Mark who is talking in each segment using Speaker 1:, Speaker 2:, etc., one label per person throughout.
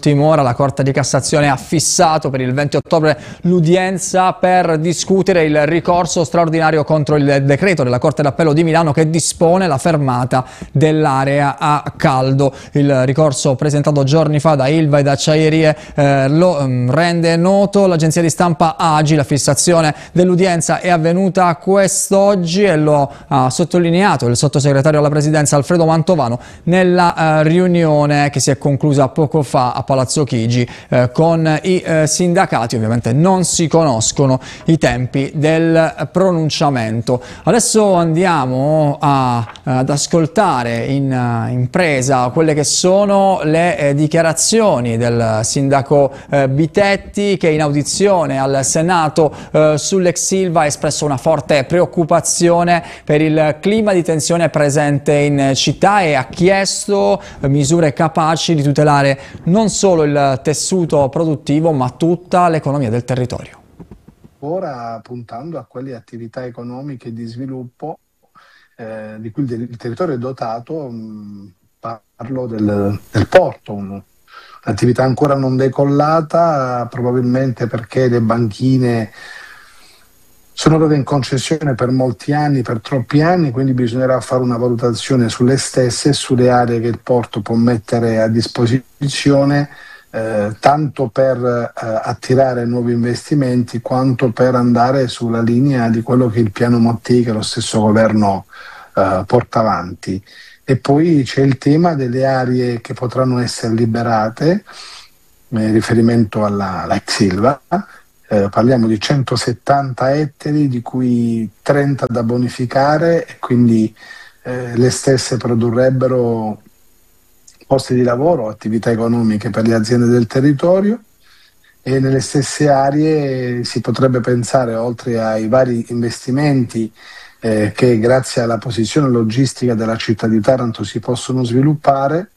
Speaker 1: ultima ora la Corte di Cassazione ha fissato per il 20 ottobre l'udienza per discutere il ricorso straordinario contro il decreto della Corte d'Appello di Milano che dispone la fermata dell'area a caldo. Il ricorso presentato giorni fa da Ilva e da Acciaierie lo rende noto l'agenzia di stampa AGI. La fissazione dell'udienza è avvenuta quest'oggi e lo ha sottolineato il sottosegretario alla Presidenza Alfredo Mantovano nella riunione che si è conclusa poco fa a Palazzo Chigi con i sindacati. Ovviamente non si conoscono i tempi del pronunciamento. Adesso andiamo ad ascoltare in presa quelle che sono le dichiarazioni del sindaco Bitetti, che in audizione al Senato sull'ex Ilva ha espresso una forte preoccupazione per il clima di tensione presente in città e ha chiesto misure capaci di tutelare non solo il tessuto produttivo ma tutta l'economia del territorio.
Speaker 2: Ora puntando a quelle attività economiche di sviluppo di cui il territorio è dotato, parlo del porto, un'attività ancora non decollata, probabilmente perché le banchine sono date in concessione per molti anni, per troppi anni, quindi bisognerà fare una valutazione sulle stesse e sulle aree che il porto può mettere a disposizione, tanto per attirare nuovi investimenti quanto per andare sulla linea di quello che il piano Mattei, che lo stesso governo porta avanti. E poi c'è il tema delle aree che potranno essere liberate, in riferimento alla ex Ilva. Parliamo di 170 ettari, di cui 30 da bonificare, e quindi le stesse produrrebbero posti di lavoro, attività economiche per le aziende del territorio, e nelle stesse aree si potrebbe pensare, oltre ai vari investimenti che grazie alla posizione logistica della città di Taranto si possono sviluppare,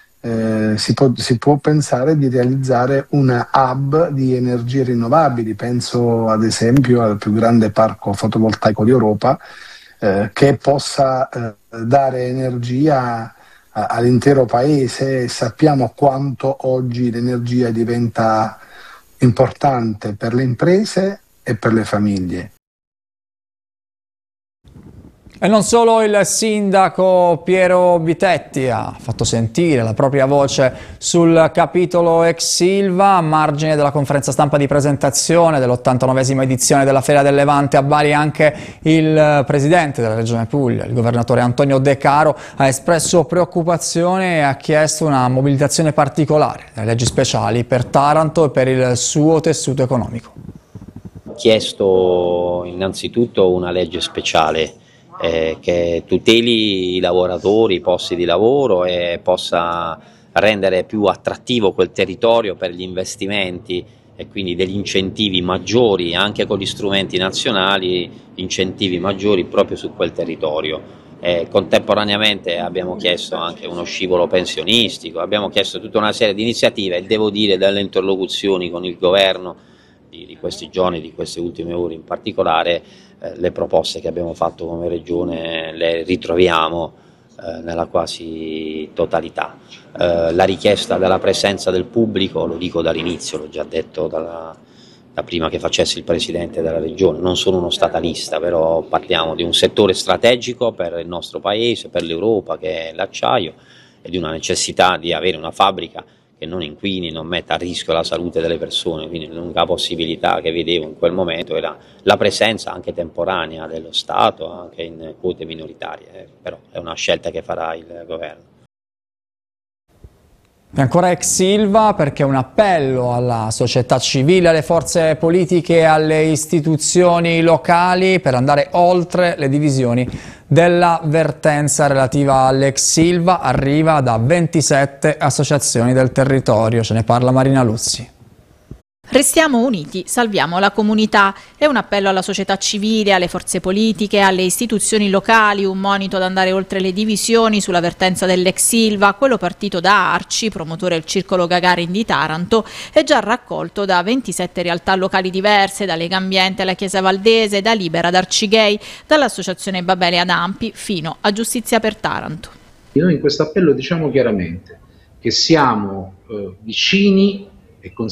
Speaker 2: si può pensare di realizzare una hub di energie rinnovabili. Penso ad esempio al più grande parco fotovoltaico d'Europa, che possa dare energia all'intero paese. Sappiamo quanto oggi l'energia diventa importante per le imprese e per le famiglie.
Speaker 1: E non solo il sindaco Piero Bitetti ha fatto sentire la propria voce sul capitolo ex Ilva. A margine della conferenza stampa di presentazione dell'89esima edizione della Feria del Levante a Bari, anche il presidente della Regione Puglia, il governatore Antonio De Caro, ha espresso preoccupazione e ha chiesto una mobilitazione particolare delle leggi speciali per Taranto e per il suo tessuto economico.
Speaker 3: Ho chiesto innanzitutto una legge speciale che tuteli i lavoratori, i posti di lavoro e possa rendere più attrattivo quel territorio per gli investimenti e quindi degli incentivi maggiori, anche con gli strumenti nazionali, incentivi maggiori proprio su quel territorio. Contemporaneamente abbiamo chiesto anche uno scivolo pensionistico, abbiamo chiesto tutta una serie di iniziative e devo dire dalle interlocuzioni con il governo di questi giorni, di queste ultime ore in particolare, le proposte che abbiamo fatto come Regione le ritroviamo nella quasi totalità. La richiesta della presenza del pubblico, lo dico dall'inizio, l'ho già detto da prima che facessi il Presidente della Regione, non sono uno statalista, però parliamo di un settore strategico per il nostro Paese, per l'Europa, che è l'acciaio, e di una necessità di avere una fabbrica che non inquini, non metta a rischio la salute delle persone. Quindi l'unica possibilità che vedevo in quel momento era la presenza anche temporanea dello Stato, anche in quote minoritarie, però è una scelta che farà il governo.
Speaker 1: E ancora ex Ilva, perché un appello alla società civile, alle forze politiche e alle istituzioni locali per andare oltre le divisioni della vertenza relativa all'ex Ilva arriva da 27 associazioni del territorio. Ce ne parla Marina Luzzi.
Speaker 4: Restiamo uniti, salviamo la comunità. È un appello alla società civile, alle forze politiche, alle istituzioni locali, un monito ad andare oltre le divisioni sulla vertenza dell'ex Ilva. Quello partito da Arci, promotore del Circolo Gagarin di Taranto, è già raccolto da 27 realtà locali diverse, da Lega Ambiente alla Chiesa Valdese, da Libera ad Arcigay, dall'associazione Babele ad Ampi, fino a Giustizia per Taranto.
Speaker 5: Noi in questo appello diciamo chiaramente che siamo vicini e